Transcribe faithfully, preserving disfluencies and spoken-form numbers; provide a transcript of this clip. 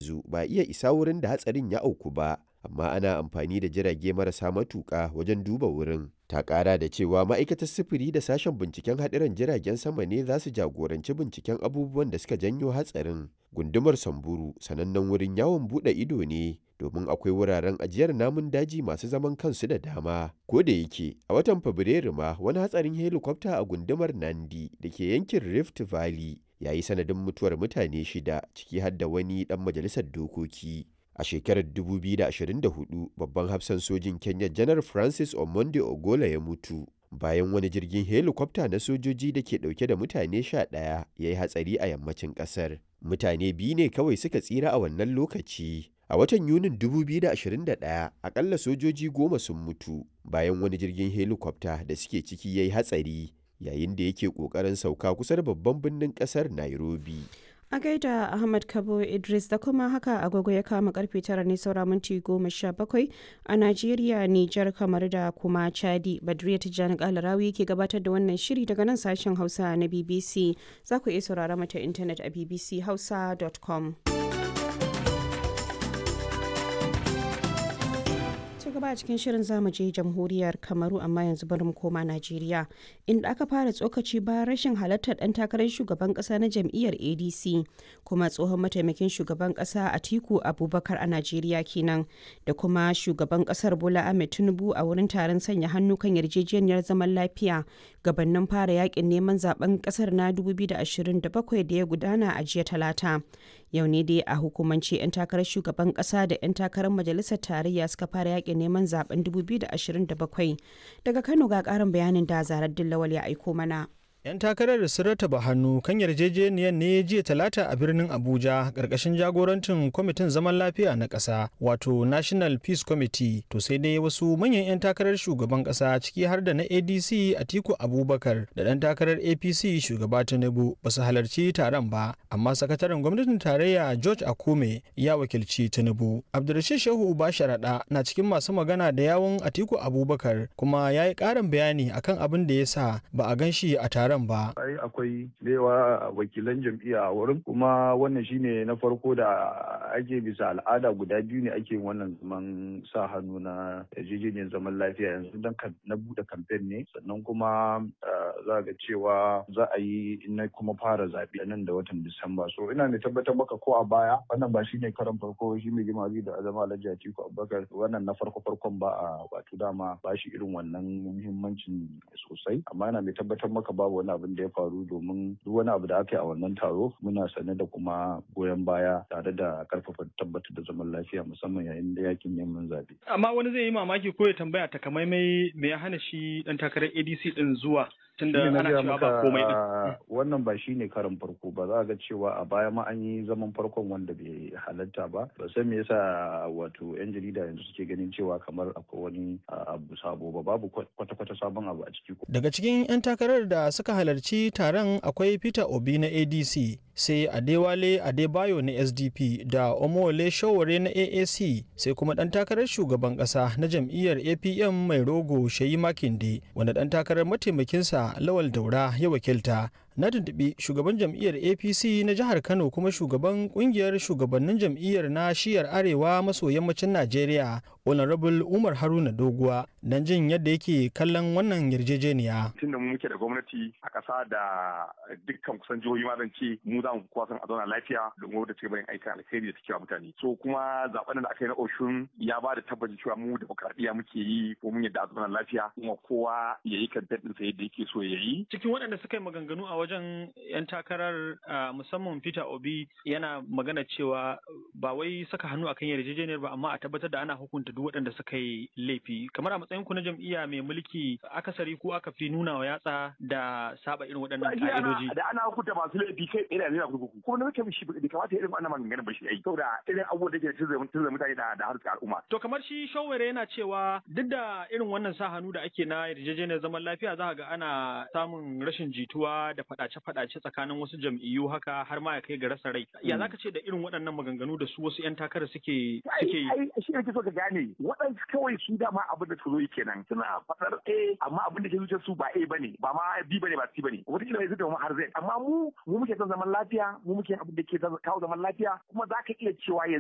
yanzu ba iya isa wurin da hatsarin ya auku ba, amma ana amfani da jirage marasa matuƙa wajen duba wurin. Ta ƙara da cewa ma'aikatar sufuri da sashen binciken haɗuran jiragen sama ne za su jagoranci binciken abubuwan da suka janyo hatsarin. Gundumar Samburu sanannen wurin yawon buɗe ido ne domin akwai wuraren ajiyar namun daji masu zaman kansu da dama. Ko da yake a watan Fabrairu ma wani hatsarin helikwafta a gundumar Nandi da ke yankin Rift Valley ya yi sanadin mutuwar mutane shida ciki har da wani ɗan majalisar dokoki. A shekarar dubu biyu da ashirin da hudu, babban hafsan sojin Kenya Janar Francis Omondi Ogola ya mutu bayan wani jirgin helikwafta na sojoji da ke ɗauke da mutane sha ɗaya ya yi hatsari a yammacin ƙasar. Mutane biyu ne kawai suka tsira a wannan lokaci. A watan Yunin dubu biyu da ashirin da ɗaya, akalla sojoji goma sun mutu bayan wani jirgin helikwafta da suke ciki ya yi hatsari yayin da yake ƙoƙarin sauka kusa da babban birnin ƙasar Nairobi. A gaida Ahmad Kabo Idris da kuma haka agogo ya kama karfe tara ne saura minti goma sha bakwai a Najeriya, Nijar, kamar da kuma Chadi. Badriya Tijjani Kalarawi ke gabatar da wannan shiri daga nan sashen Hausa na B B C. Za ku iya saurara mata intanet a b b c hausa dot com. gaba a cikin shirin zamu je jamhuriyar Kamaru, amma yanzu bari mu koma Najeriya, inda aka fara tsokaci bayan rashin halartar dan takarar shugaban kasa na jam'iyyar A D C kuma tsohon mataimakin shugaban kasa Atiku Abubakar a Najeriya kenan, da kuma shugaban kasar Bola Ahmed Tinubu a wurin taron sanya hannu kan yarjejeniyar zaman lafiya gabanin fara yakin neman zaben kasar na dubu biyu da ashirin da bakwai da ya gudana a jiya Talata. Yau ne dai a hukumance 'yan takarar shugaban kasa da 'yan takarar majalisar tarayya suka fara yakin neman zaben dubu biyu da ashirin da bakwai. Daga Kano ga karin bayanin da Zarar Dillawal ya aiko mana. 'Yan takarar sun rataba hannu kan yarjejeniyar ne jiya Talata a birnin Abuja ƙarƙashin jagorancin kwamitin zaman lafiya na ƙasa, wato National Peace Committee. To sai dai wasu manyan 'yan takarar shugaban ƙasa ciki har da na A D C Atiku Abubakar da ɗan takarar A P C shugaba Tinubu ba su halarci taron ba, amma sakataren gwamnatin tarayya George Akume ya wakilci Tinubu. Abdulrashid Shehu Basharaɗa na cikin masu magana da yawun Atiku Abubakar kuma ya yi ƙarin bayani akan abin da ya sa ba a gan shi a taron ba. Ai akwai yawa wakilan jam'iyya a wurin, kuma wannan shine na farko da ake bisa al'ada guda biyu ne ake wannan zaman sa hannu na yarjejeniyar zaman lafiya yanzu dan na bude kamfen ne, sannan kuma za ga cewa za a yi na kuma fara zaɓe nan da watan Disamba. So ina mai tabbatar maka ko a baya wannan ba shine karan farko shi mai girma da azama Alhaji Atiku Abubakar wannan na farko farkon ba a wato dama ba shi irin wannan muhimmancin sosai, amma ina mai tabbatar maka babu wani abin da ya faru, domin duk wani abu da aka yi a wannan taro muna sane da kuma goyon baya tare da karfafa tabbatar da zaman lafiya musamman yayin da yakin neman zaɓe. Amma wani zai yi mamaki ko ya tambaya takamaimai me ya hana shi dan takarar A D C din zuwa, tunda ana cewa ba komai din. Wannan ba shine karin farko ba, za ga cewa a baya ma an yi zaman farkon wanda bai halatta ba. Ba san me yasa wato yan jarida yanzu suke ganin cewa kamar akwai wani abu sabo ba, babu kwata-kwata sabon abu a ciki. Daga cikin yan takarar da suka halarci taron akwai Peter Obi na A D C, sai Adewale Adebayo na S D P da Omowole Sowore na A A C, sai kuma ɗan takarar shugaban ƙasa na jam'iyyar A P M mai rogo Sheyi Makinde, wanda ɗan takarar mataimakinsa Lawal Daura ya wakilta. Na tuntuɓi shugaban jam'iyyar A P C na jihar Kano kuma shugaban ƙungiyar shugabannin jam'iyyar na shiyar arewa maso yammacin Najeriya, Honorable Umar Haruna Doguwa, don jin yadda yake kallon wannan yarjejeniya. Tun da mu muke da gwamnati a ƙasa da dukkan kusan jihohi ma zan ce mu za mu kowa san a zauna lafiya domin da take bayan aikin alkhairi da take wa mutane. So kuma zaben da aka yi na Oshun ya ba da tabbacin cewa mu demokradiyya muke yi ko mun yadda a zauna lafiya kuma kowa ya yi kantar ɗinsa yadda yake so ya yi. Cikin waɗanda suka yi maganganu a wajen 'yan takarar musamman Peter Obi yana magana cewa ba wai saka hannu akan yarjejeniyar ba, amma a tabbatar da ana hukunta duk waɗanda suka yi laifi. Kamar a matsayin ku na jam'iyya mai mulki, akasari ko aka fi nuna wa yatsa da saba irin waɗannan ka'idoji. Da ana hukunta masu laifi kai ina ne na kurkuku. Kuma na mutum shi bai kamata irin wannan maganganun ba shi yayi. Saboda irin abubuwan da ke tunzura mutane da da harkar al'umma. To kamar shi Shawara yana cewa duk da irin wannan sa hannu da ake na yarjejeniyar zaman lafiya za ga ana samun rashin jituwa da faɗace-faɗace tsakanin wasu jam'iyyu haka har ma ya kai ga rasa rai. Ya zaka ce da irin waɗannan maganganu da su wasu 'yan takara suke suke yi? Ai shi ne so ka gane waɗansu kawai su dama abin da su zo kenan suna faɗar A amma abin da ke zuciyar su ba A bane ba ma B bane ba C bane. Wata kila ya zuta mu har zai. Amma mu mu muke son zaman lafiya, mu muke abin da ke kawo zaman lafiya, kuma za ka iya cewa